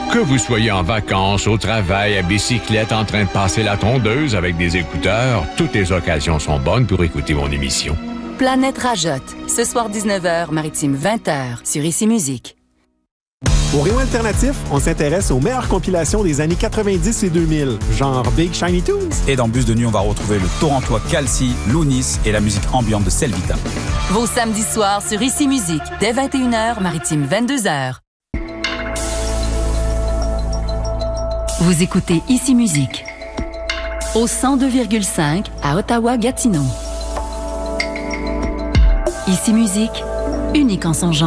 Que vous soyez en vacances, au travail, à bicyclette, en train de passer la tondeuse avec des écouteurs, toutes les occasions sont bonnes pour écouter mon émission. Planète Rajotte, ce soir 19h, Maritime 20h, sur Ici Musique. Au Rayon Alternatif, on s'intéresse aux meilleures compilations des années 90 et 2000, genre Big Shiny Tunes. Et dans Bus de nuit, on va retrouver le Torontois Calci, Lounis et la musique ambiante de Selvita. Vos samedis soirs sur Ici Musique, dès 21h, Maritime 22h. Vous écoutez Ici Musique, au 102,5 à Ottawa-Gatineau. Ici Musique, unique en son genre.